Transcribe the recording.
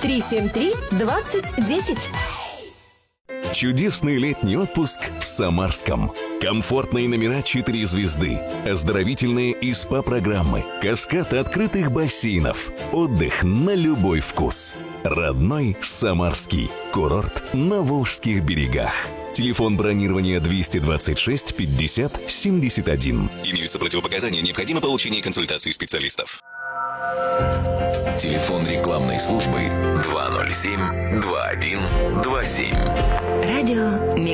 373-2010. Чудесный летний отпуск в Самарском. Комфортные номера 4 звезды, оздоровительные и СПА-программы, каскад открытых бассейнов, отдых на любой вкус. Родной Самарский. Курорт на Волжских берегах. Телефон бронирования 226 50 71. Имеются противопоказания, необходимо получение консультации специалистов. Телефон рекламной службы 207 2127. Радио